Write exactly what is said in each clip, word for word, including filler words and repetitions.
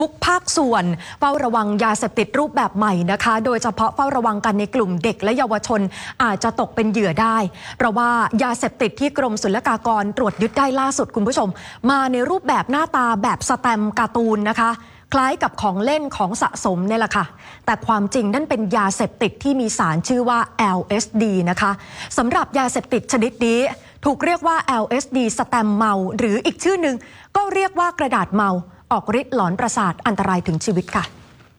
ทุกภาคส่วนเฝ้าระวังยาเสพติดรูปแบบใหม่นะคะโดยเฉพาะเฝ้าระวังกันในกลุ่มเด็กและเยาวชนอาจจะตกเป็นเหยื่อได้เพราะว่ายาเสพติดที่กรมศุลกากรตรวจยึดได้ล่าสุดคุณผู้ชมมาในรูปแบบหน้าตาแบบสแตมป์การ์ตูนนะคะคล้ายกับของเล่นของสะสมเนี่ยแหละค่ะแต่ความจริงนั่นเป็นยาเสพติดที่มีสารชื่อว่า แอล เอส ดี นะคะสำหรับยาเสพติดชนิดนี้ถูกเรียกว่า แอล เอส ดี สแตมป์เมาหรืออีกชื่อหนึ่งก็เรียกว่ากระดาษเมาออกฤทธิ์หลอนประสาทอันตรายถึงชีวิตค่ะ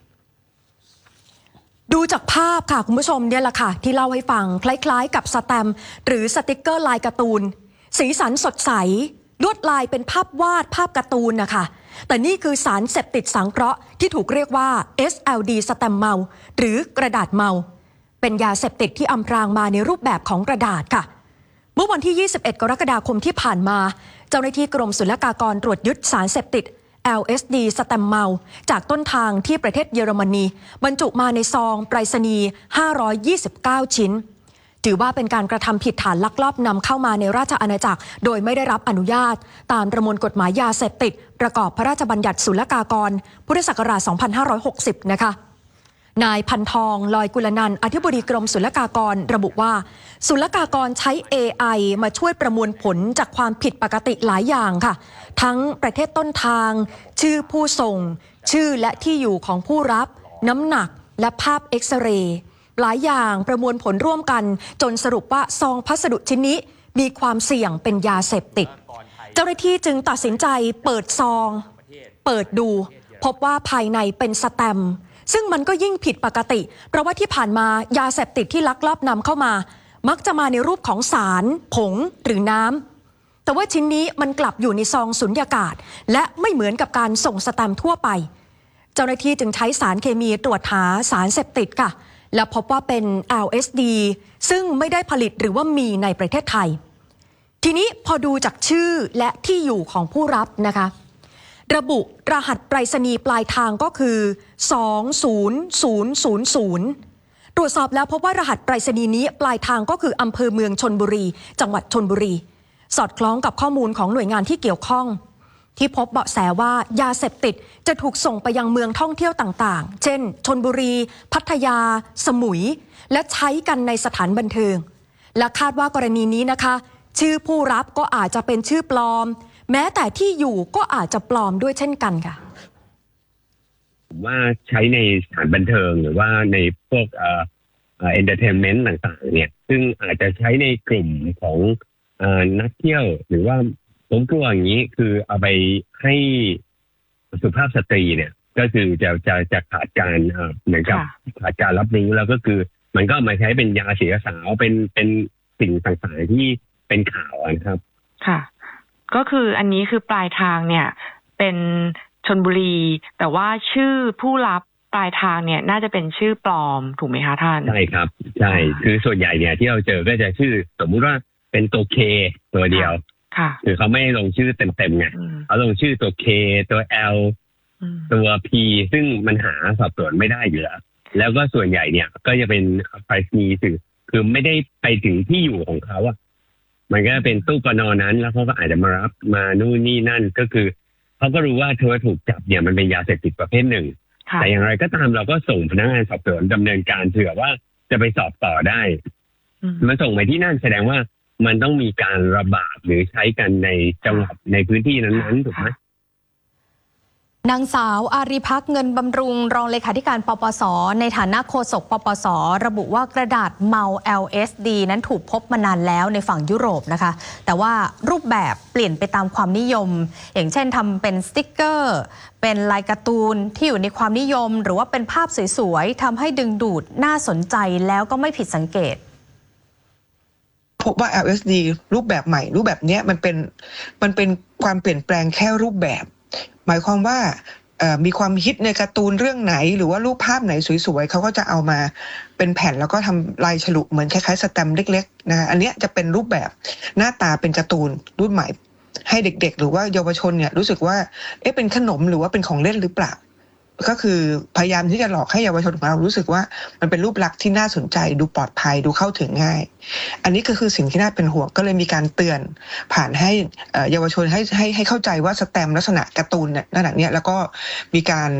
ดูจากภาพค่ะคุณผู้ชมเนี่ยแหละค่ะที่เล่าให้ฟังคล้ายๆกับสแตมป์หรือสติกเกอร์ลายการ์ตูนสีสันสดใสลวดลายเป็นภาพวาดภาพการ์ตูนนะคะแต่นี่คือสารเสพติดสังเคราะห์ที่ถูกเรียกว่า เอส แอล ดี สแตมป์เมาหรือกระดาษเมาเป็นยาเสพติดที่อำพรางมาในรูปแบบของกระดาษค่ะเมื่อวันที่ยี่สิบเอ็ดกรกฎาคมที่ผ่านมาเจ้าหน้าที่กรมศุลกากรตรวจยึดสารเสพติดแอล เอส ดี สแตมป์เมาจากต้นทางที่ประเทศเยอรมนีบรรจุมาในซองไปรษณีย์ห้าร้อยยี่สิบเก้าชิ้นถือว่าเป็นการกระทำผิดฐานลักลอบนำเข้ามาในราชอาณาจักรโดยไม่ได้รับอนุญาตตามประมวลกฎหมายยาเสพติดประกอบพระราชบัญญัติศุลกากรพุทธศักราชสองพันห้าร้อยหกสิบนะคะนายพันทองลอยกุลนันท์อธิบดีกรมศุลกากรระบุว่าศุลกากรใช้ เอ ไอ มาช่วยประมวลผลจากความผิดปกติหลายอย่างค่ะทั้งประเทศต้นทางชื่อผู้ส่งชื่อและที่อยู่ของผู้รับน้ำหนักและภาพเอ็กซเรย์หลายอย่างประมวลผลร่วมกันจนสรุปว่าซองพัสดุชิ้นนี้มีความเสี่ยงเป็นยาเสพติดเจ้าหน้าที่จึงตัดสินใจเปิดซองเปิดดูพบว่าภายในเป็นสแตมป์ซึ่งมันก็ยิ่งผิดปกติเพราะว่าที่ผ่านมายาเสพติดที่ลักลอบนำเข้ามามักจะมาในรูปของสารผงหรือน้ำแต่ว่าชิ้นนี้มันกลับอยู่ในซองสุญญากาศและไม่เหมือนกับการส่งสแตมป์ทั่วไปเจ้าหน้าที่จึงใช้สารเคมีตรวจหาสารเสพติดค่ะและพบว่าเป็น แอล เอส ดี ซึ่งไม่ได้ผลิตหรือว่ามีในประเทศไทยทีนี้พอดูจากชื่อและที่อยู่ของผู้รับนะคะระบุรหัสไปรษณีย์ปลายทางก็คือสองศูนย์ศูนย์ศูนย์ศูนย์ตรวจสอบแล้วพบว่ารหัสไปรษณีย์นี้ปลายทางก็คืออำเภอเมืองชลบุรีจังหวัดชลบุรีสอดคล้องกับข้อมูลของหน่วยงานที่เกี่ยวข้องที่พบเบาะแสว่ายาเสพติดจะถูกส่งไปยังเมืองท่องเที่ยวต่างๆเช่นชลบุรีพัทยาสมุยและใช้กันในสถานบันเทิงและคาดว่ากรณีนี้นะคะชื่อผู้รับก็อาจจะเป็นชื่อปลอมแม้แต่ที่อยู่ก็อาจจะปลอมด้วยเช่นกันค่ะว่าใช้ในสถานบันเทิงหรือว่าในพวกเอ่อเอ่อเอนเตอร์เทนเมนต์ต่างๆเนี่ยซึ่งอาจจะใช้ในกลุ่มของเอ่อนักเที่ยวหรือว่าผมกลัวอย่างนี้คือเอาไปให้สุภาพสตรีเนี่ยก็คือจะจะจะขาดการเอ่อเหมือนกับขาดการรับรู้แล้วก็คือมันก็มาใช้เป็นยาเสียสาวเป็นเป็นสิ่งต่างๆที่เป็นข่าวนะครับค่ะก็คืออันนี้คือปลายทางเนี่ยเป็นชลบุรีแต่ว่าชื่อผู้รับปลายทางเนี่ยน่าจะเป็นชื่อปลอมถูกไหมคะท่านใช่ครับใช่คือส่วนใหญ่เนี่ยที่เราเจอก็จะชื่อสมมุติว่าเป็นตัวเคตัวเดียวค่ะคือเขาไม่ลงชื่อเต็มๆไงเขาลงชื่อตัวเคตัว L ตัว P ซึ่งมันหาสอบสวนไม่ได้อยู่แล้วแล้วก็ส่วนใหญ่เนี่ยก็จะเป็นไปรษณีย์สื่อคือไม่ได้ไปถึงที่อยู่ของเขาอะมันก็เป็นตู้ปนนั้นแล้วเขาก็อาจจะมารับมานู่นนี่นั่นก็คือเขาก็รู้ว่าเธอถูกจับเนี่ยมันเป็นยาเสพติดประเภทหนึ่งแต่อย่างไรก็ตามเราก็ส่งพนักงานสอบสวนดำเนินการเผื่อว่าจะไปสอบต่อได้มันส่งไปที่นั่นแสดงว่ามันต้องมีการระบาดหรือใช้กันในจังหวัดในพื้นที่นั้นๆถูกไหมนางสาวอารีภักดิ์เงินบำรุงรองเลขาธิการปปส.ในฐานะโฆษกปปส.ระบุว่ากระดาษเมา แอล เอส ดี นั้นถูกพบมานานแล้วในฝั่งยุโรปนะคะแต่ว่ารูปแบบเปลี่ยนไปตามความนิยมอย่างเช่นทำเป็นสติ๊กเกอร์เป็นลายการ์ตูนที่อยู่ในความนิยมหรือว่าเป็นภาพสวยๆทำให้ดึงดูดน่าสนใจแล้วก็ไม่ผิดสังเกตพบว่า แอล เอส ดี รูปแบบใหม่รูปแบบนี้มันเป็นมันเป็นความเปลี่ยนแปลงแค่รูปแบบหมายความว่ามีความฮิตในการ์ตูนเรื่องไหนหรือว่ารูปภาพไหนสวยๆเขาก็จะเอามาเป็นแผ่นแล้วก็ทำลายฉลุเหมือนคล้ายๆสแตมป์เล็กๆนะอันนี้จะเป็นรูปแบบหน้าตาเป็นการ์ตูนรุ่นใหม่ให้เด็กๆหรือว่าเยาวชนเนี่ยรู้สึกว่าเอ๊ะเป็นขนมหรือว่าเป็นของเล่นหรือเปล่าก็คือพยายามที่จะหลอกให้เยาวชนของเรารู้สึกว่ามันเป็นรูปลักษณ์ที่น่าสนใจดูปลอดภัยดูเข้าถึงง่ายอันนี้ก็คือสิ่งที่น่าเป็นห่วงก็เลยมีการเตือนผ่านให้เยาวชนให้ให้ให้เข้าใจว่าสแตมป์ลักษณะการ์ตูนเนี่ยลักษณะเนี้ยแล้วก็มีการ